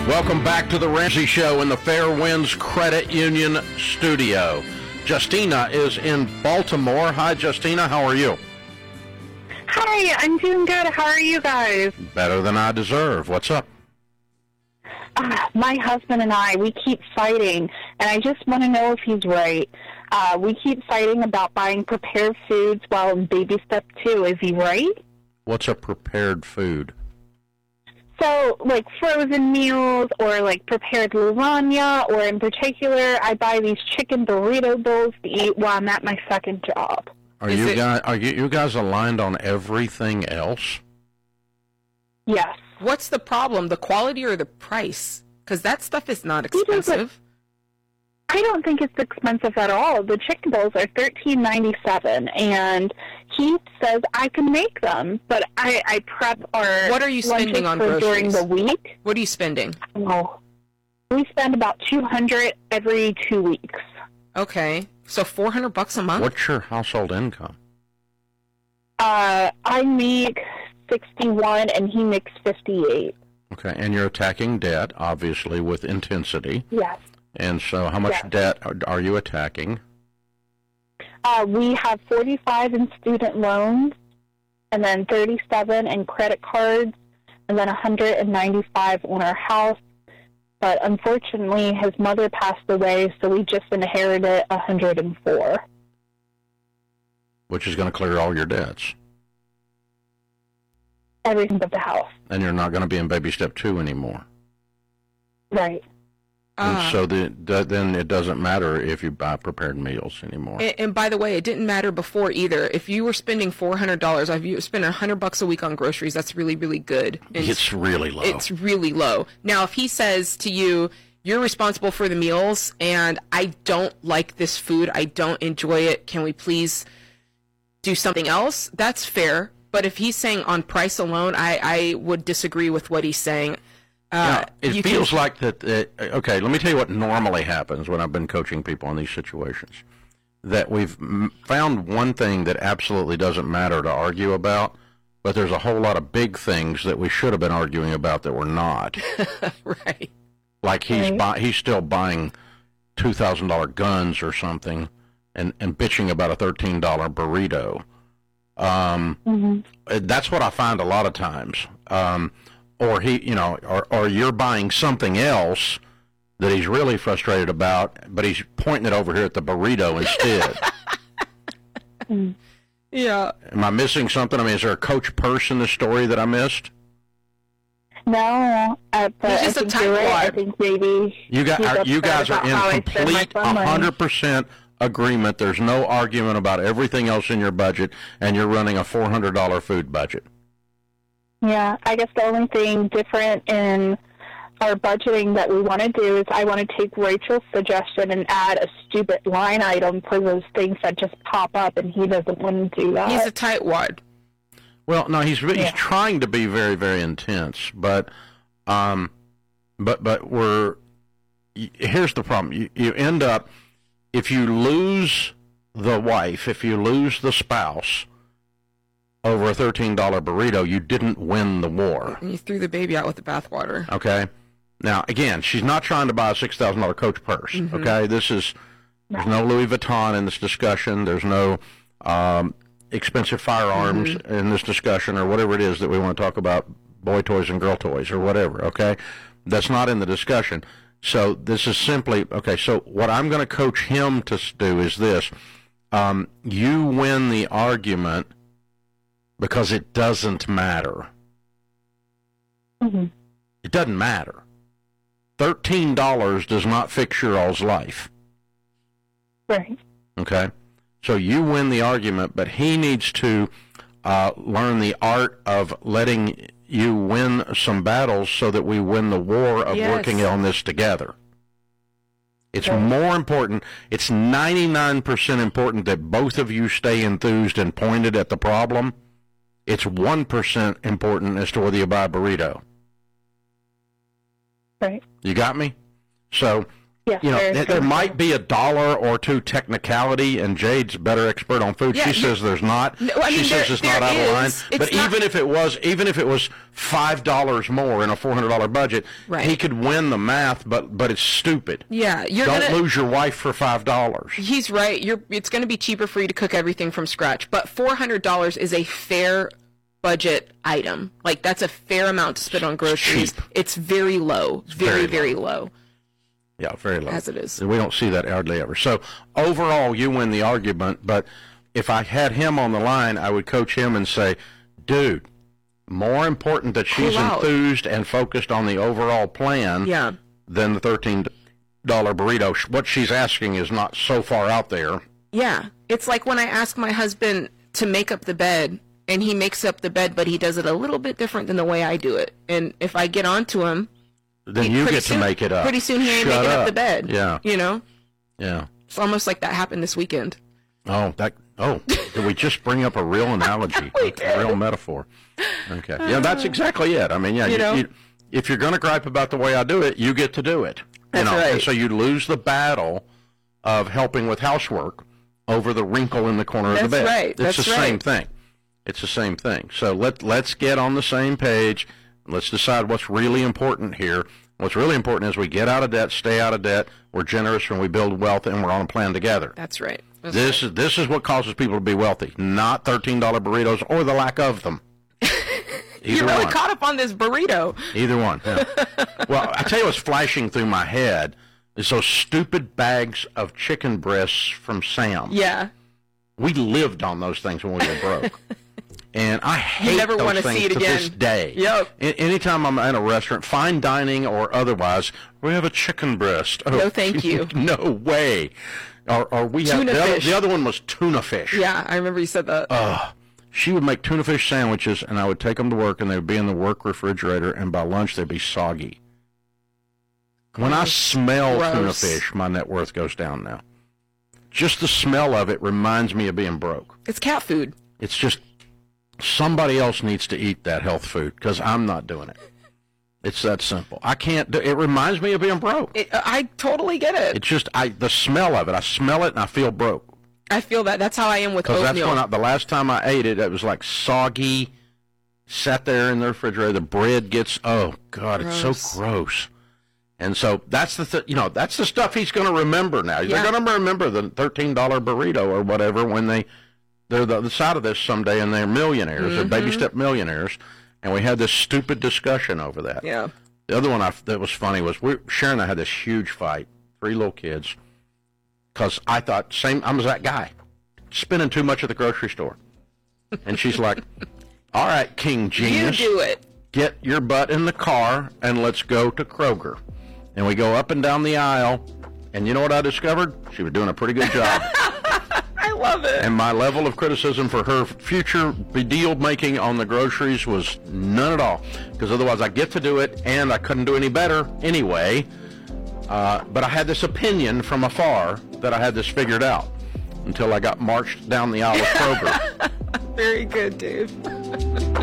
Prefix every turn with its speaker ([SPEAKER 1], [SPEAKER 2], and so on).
[SPEAKER 1] Welcome back to the Ramsey Show in the Fairwinds Credit Union studio. Justina is in Baltimore. Hi, Justina. How are you?
[SPEAKER 2] Hi, I'm doing good. How are you guys?
[SPEAKER 1] Better than I deserve. What's up?
[SPEAKER 2] My husband and I, we keep fighting, and I just want to know if he's right. We keep fighting about buying prepared foods while in baby step 2. Is he right?
[SPEAKER 1] What's a prepared food?
[SPEAKER 2] So, like frozen meals or like prepared lasagna, or in particular, I buy these chicken burrito bowls to eat while I'm at my second job.
[SPEAKER 1] Are you guys aligned on everything else?
[SPEAKER 2] Yes.
[SPEAKER 3] What's the problem, the quality or the price? Because that stuff is not expensive.
[SPEAKER 2] I don't think it's expensive at all. The chicken bowls are $13.97, and he says I can make them, but I prep our
[SPEAKER 3] What are you spending on groceries
[SPEAKER 2] during the week.
[SPEAKER 3] What are you spending?
[SPEAKER 2] Oh, we spend about $200 every 2 weeks.
[SPEAKER 3] Okay, so $400 a month.
[SPEAKER 1] What's your household income?
[SPEAKER 2] I make 61, and he makes 58.
[SPEAKER 1] Okay, and you're attacking debt, obviously, with intensity.
[SPEAKER 2] Yes.
[SPEAKER 1] And so how much debt are you attacking?
[SPEAKER 2] We have 45 in student loans, and then 37 in credit cards, and then 195 on our house. But unfortunately, his mother passed away, so we just inherited 104.
[SPEAKER 1] Which is going to clear all your debts.
[SPEAKER 2] Everything but the house.
[SPEAKER 1] And you're not going to be in baby step 2 anymore.
[SPEAKER 2] Right.
[SPEAKER 1] And so then it doesn't matter if you buy prepared meals anymore.
[SPEAKER 3] And by the way, it didn't matter before either. If you were spending $400, if you spend $100 a week on groceries, that's really, really good. And
[SPEAKER 1] it's really low.
[SPEAKER 3] It's really low. Now, if he says to you, you're responsible for the meals, and I don't like this food, I don't enjoy it, can we please do something else? That's fair. But if he's saying on price alone, I would disagree with what he's saying.
[SPEAKER 1] It feels like that, okay, let me tell you what normally happens when I've been coaching people in these situations. That we've found one thing that absolutely doesn't matter to argue about, but there's a whole lot of big things that we should have been arguing about that we're not.
[SPEAKER 3] Right.
[SPEAKER 1] Like he's still buying $2,000 guns or something and bitching about a $13 burrito. That's what I find a lot of times. Or or you're buying something else that he's really frustrated about, but he's pointing it over here at the burrito instead.
[SPEAKER 3] Yeah.
[SPEAKER 1] Am I missing something? I mean, is there a Coach Purse in the story that I missed?
[SPEAKER 2] No, but I think you're right. I think maybe
[SPEAKER 1] you guys are in complete 100% agreement. There's no argument about everything else in your budget, and you're running a $400 food budget.
[SPEAKER 2] Yeah, I guess the only thing different in our budgeting that we want to do is I want to take Rachel's suggestion and add a stupid line item for those things that just pop up, and he doesn't want to do that.
[SPEAKER 3] He's a tightwad.
[SPEAKER 1] Well, no, he's trying to be very, very intense, but here's the problem: you end up, if you lose the wife, if you lose the spouse over a $13 burrito, you didn't win the war.
[SPEAKER 3] And you threw the baby out with the bathwater.
[SPEAKER 1] Okay. Now, again, she's not trying to buy a $6,000 Coach purse. Mm-hmm. Okay. There's no Louis Vuitton in this discussion. There's no expensive firearms in this discussion, or whatever it is that we want to talk about, boy toys and girl toys or whatever. Okay. That's not in the discussion. So this is simply, okay, so what I'm going to coach him to do is this. You win the argument because it doesn't matter.
[SPEAKER 2] Mm-hmm.
[SPEAKER 1] It doesn't matter. $13 does not fix your all's life.
[SPEAKER 2] Right.
[SPEAKER 1] Okay? So you win the argument, but he needs to learn the art of letting you win some battles so that we win the war of working on this together. It's more important, it's 99% important that both of you stay enthused and pointed at the problem. It's 1% important as to whether you buy a burrito.
[SPEAKER 2] Right.
[SPEAKER 1] You got me? So
[SPEAKER 2] Yes,
[SPEAKER 1] you know,
[SPEAKER 2] very
[SPEAKER 1] there
[SPEAKER 2] true.
[SPEAKER 1] might be $1 or $2 technicality, and Jade's better expert on food.
[SPEAKER 3] Yeah,
[SPEAKER 1] she says there's not.
[SPEAKER 3] No, I
[SPEAKER 1] she
[SPEAKER 3] mean,
[SPEAKER 1] says it's not out of line. But even if it was $5 more in a $400 budget,
[SPEAKER 3] Right.
[SPEAKER 1] he could win the math. But it's stupid.
[SPEAKER 3] Yeah,
[SPEAKER 1] Don't lose your wife for $5.
[SPEAKER 3] He's right. It's going to be cheaper for you to cook everything from scratch, but $400 is a fair budget item. Like, that's a fair amount to spend on groceries.
[SPEAKER 1] Cheap.
[SPEAKER 3] It's very low, very,
[SPEAKER 1] very
[SPEAKER 3] very low.
[SPEAKER 1] Yeah, very low.
[SPEAKER 3] As it is.
[SPEAKER 1] We don't see that hardly ever. So overall, you win the argument. But if I had him on the line, I would coach him and say, dude, more important that she's
[SPEAKER 3] Cool out.
[SPEAKER 1] enthused and focused on the overall plan
[SPEAKER 3] Yeah.
[SPEAKER 1] than the $13 burrito. What she's asking is not so far out there.
[SPEAKER 3] Yeah. It's like when I ask my husband to make up the bed, and he makes up the bed, but he does it a little bit different than the way I do it. And if I get onto him,
[SPEAKER 1] Then you get to make it up.
[SPEAKER 3] Pretty soon he ain't
[SPEAKER 1] Shut
[SPEAKER 3] making up
[SPEAKER 1] up
[SPEAKER 3] the bed.
[SPEAKER 1] Yeah.
[SPEAKER 3] You know?
[SPEAKER 1] Yeah.
[SPEAKER 3] It's almost like that happened this weekend.
[SPEAKER 1] Did we just bring up a real analogy? A real metaphor. Okay. Yeah, that's exactly it. I mean, yeah,
[SPEAKER 3] You know?
[SPEAKER 1] if you're going to gripe about the way I do it, you get to do it.
[SPEAKER 3] That's right.
[SPEAKER 1] And so you lose the battle of helping with housework over the wrinkle in the corner of the
[SPEAKER 3] That's
[SPEAKER 1] bed.
[SPEAKER 3] right.
[SPEAKER 1] It's
[SPEAKER 3] That's
[SPEAKER 1] the
[SPEAKER 3] right.
[SPEAKER 1] same thing. It's the same thing. So let's get on the same page. Let's decide what's really important here. What's really important is we get out of debt, stay out of debt, we're generous, and we build wealth, and we're on a plan together.
[SPEAKER 3] That's right.
[SPEAKER 1] This is what causes people to be wealthy, not $13 burritos or the lack of them.
[SPEAKER 3] You're really
[SPEAKER 1] one.
[SPEAKER 3] caught up on this burrito.
[SPEAKER 1] Either one. Yeah. Well, I tell you what's flashing through my head is those stupid bags of chicken breasts from Sam.
[SPEAKER 3] Yeah.
[SPEAKER 1] We lived on those things when we were broke. And I hate
[SPEAKER 3] never
[SPEAKER 1] those
[SPEAKER 3] wanna
[SPEAKER 1] things
[SPEAKER 3] see it
[SPEAKER 1] to
[SPEAKER 3] again.
[SPEAKER 1] this day.
[SPEAKER 3] Yep.
[SPEAKER 1] Anytime I'm at a restaurant, fine dining or otherwise, we have a chicken breast. Oh,
[SPEAKER 3] No, thank you.
[SPEAKER 1] No way. Or we have
[SPEAKER 3] Tuna fish.
[SPEAKER 1] the other one was tuna fish.
[SPEAKER 3] Yeah, I remember you said that.
[SPEAKER 1] She would make tuna fish sandwiches, and I would take them to work, and they would be in the work refrigerator, and by lunch they'd be soggy. When I smell tuna
[SPEAKER 3] Gross.
[SPEAKER 1] fish, my net worth goes down now. Just the smell of it reminds me of being broke.
[SPEAKER 3] It's cat food.
[SPEAKER 1] It's just somebody else needs to eat that health food because I'm not doing it. It's that simple. I can't do it. Reminds me of being broke.
[SPEAKER 3] I totally get it.
[SPEAKER 1] It's just the smell of it. I smell it and I feel broke.
[SPEAKER 3] I feel that. That's how I am with
[SPEAKER 1] Because that's
[SPEAKER 3] oatmeal.
[SPEAKER 1] when the last time I ate it, it was like soggy, sat there in the refrigerator. The bread gets, oh God, it's so gross. And so that's that's the stuff he's going to remember now.
[SPEAKER 3] Yeah.
[SPEAKER 1] They're going to remember the $13 burrito or whatever when they're the side of this someday and they're millionaires, they're baby step millionaires. And we had this stupid discussion over that.
[SPEAKER 3] Yeah.
[SPEAKER 1] The other one that was funny was Sharon and I had this huge fight, 3 little kids, because I thought I was that guy, spending too much at the grocery store. And she's like, all right, King Genius.
[SPEAKER 3] You do it.
[SPEAKER 1] Get your butt in the car and let's go to Kroger. And we go up and down the aisle, and you know what I discovered? She was doing a pretty good job.
[SPEAKER 3] I love it.
[SPEAKER 1] And my level of criticism for her future deal making on the groceries was none at all. Because otherwise I get to do it, and I couldn't do any better anyway. But I had this opinion from afar that I had this figured out until I got marched down the aisle of Kroger.
[SPEAKER 3] Very good, Dave.